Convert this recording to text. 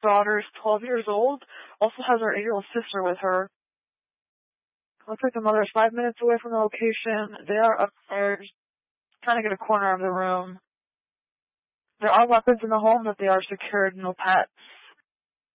daughter is 12 years old, also has her 8-year-old sister with her. Looks like the mother is 5 minutes away from the location. They are upstairs, trying to get a corner of the room. There are weapons in the home, but they are secured, no pets.